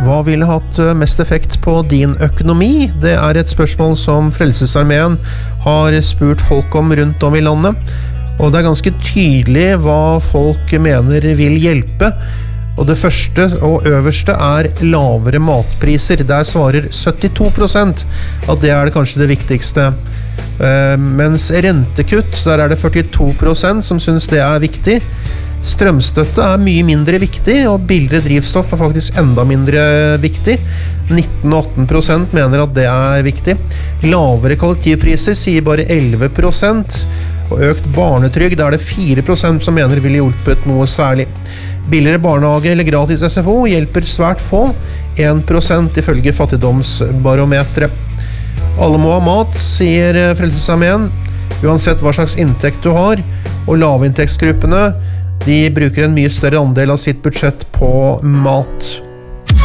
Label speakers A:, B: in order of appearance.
A: Hva ville hatt mest effekt på din økonomi? Det et spørsmål som Frelsesarmeen har spurt folk om rundt om i landet. Og det ganske tydelig hva folk mener vil hjelpe. Og det første og øverste lavere matpriser. Der svarer 72% at det det kanskje det viktigste. Mens rentekutt, der det 42% som synes det viktig. Strømstøtte mye mindre viktig, og billigere drivstoff faktisk enda mindre viktig. 19-18% mener at det viktig. Lavere kollektivpriser sier bare 11%, og økt barnetrygd det 4% som mener ville hjulpet noe særlig. Billigere barnehage eller gratis SFO hjelper svært få, 1% ifølge fattigdomsbarometret. Alle må ha mat, sier Frelsesarmeen, uansett hva slags inntekt du har, og lavinntektsgruppene de bruker en mye større andel av sitt budsjett på mat.